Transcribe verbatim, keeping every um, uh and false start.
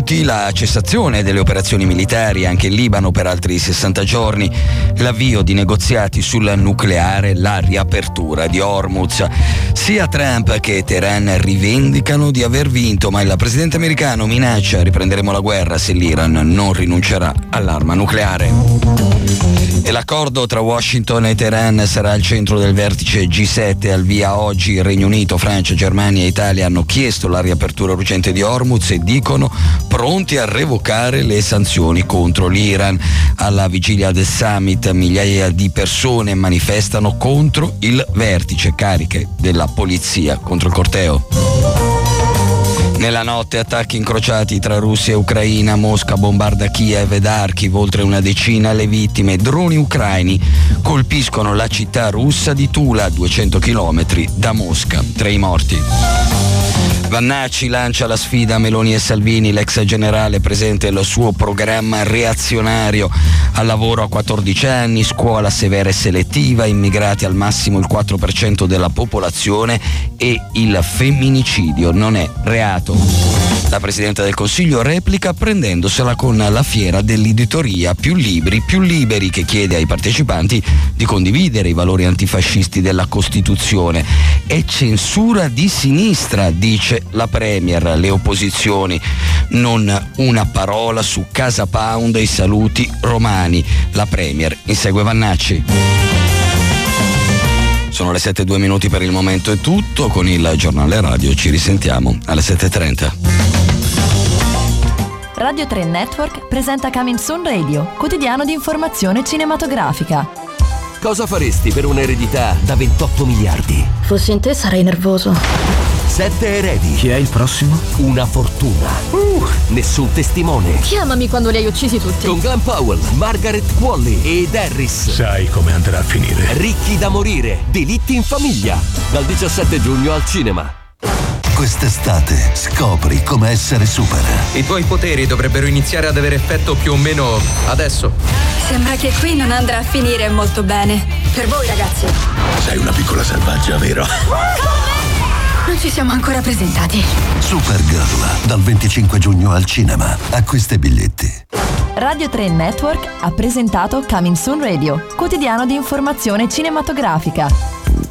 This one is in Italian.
punti: la cessazione delle operazioni militari anche in Libano per altri sessanta giorni, l'avvio di negoziati sul nucleare, la riapertura di Hormuz. Sia Trump che Teheran rivendicano di aver vinto, ma il presidente americano minaccia: riprenderemo la guerra se l'Iran non rinuncerà all'arma nucleare. E l'accordo tra Washington e Teheran sarà al centro del vertice G sette al via oggi. Il Regno Unito, Francia, Germania e Italia hanno chiesto la riapertura urgente di Hormuz e dicono pronti a revocare le sanzioni contro l'Iran. Alla vigilia del summit migliaia di persone manifestano contro il vertice, cariche della polizia contro il corteo. Nella notte attacchi incrociati tra Russia e Ucraina, Mosca bombarda Kiev ed Kharkiv, oltre una decina le vittime. Droni ucraini colpiscono la città russa di Tula, a duecento chilometri da Mosca. Tre i morti. Vannacci lancia la sfida a Meloni e Salvini. L'ex generale presenta il suo programma reazionario: al lavoro a quattordici anni, scuola severa e selettiva, immigrati al massimo il quattro per cento della popolazione e il femminicidio non è reato. La Presidente del Consiglio replica prendendosela con la fiera dell'editoria Più Libri, Più Liberi, che chiede ai partecipanti di condividere i valori antifascisti della Costituzione. È censura di sinistra, dice la Premier. Le opposizioni: non una parola su Casa Pound e i saluti romani. La Premier insegue Vannacci. Sono le sette e due minuti per il momento, è tutto. Con il giornale radio ci risentiamo alle sette e trenta. Radio tre Network presenta Coming Soon Radio, quotidiano di informazione cinematografica. Cosa faresti per un'eredità da ventotto miliardi? Fossi in te sarei nervoso. Sette eredi. Chi è il prossimo? Una fortuna. Uh, nessun testimone. Chiamami quando li hai uccisi tutti. Con Glenn Powell, Margaret Qualley ed Harris. Sai come andrà a finire. Ricchi da morire. Delitti in famiglia. Dal diciassette giugno al cinema. Quest'estate scopri come essere super. I tuoi poteri dovrebbero iniziare ad avere effetto più o meno adesso. Sembra che qui non andrà a finire molto bene. Per voi, ragazzi. Sei una piccola selvaggia, vero? Non ci siamo ancora presentati. Supergirl, dal venticinque giugno al cinema. Acquista i biglietti. Radio tre Network ha presentato Coming Soon Radio, quotidiano di informazione cinematografica.